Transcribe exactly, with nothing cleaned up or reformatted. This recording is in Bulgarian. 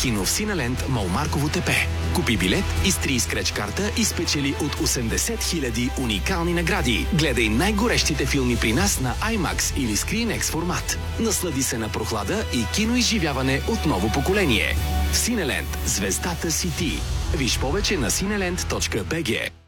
кино в Синеленд, Малмарково тепе. Купи билет, изтри скреч карта и спечели от осемдесет хиляди уникални награди. Гледай най-горещите филми при нас на IMAX или ScreenX формат. Наслади се на прохлада и киноизживяване от ново поколение. В Синеленд звездата си ти. Виж повече на синеленд точка би джи.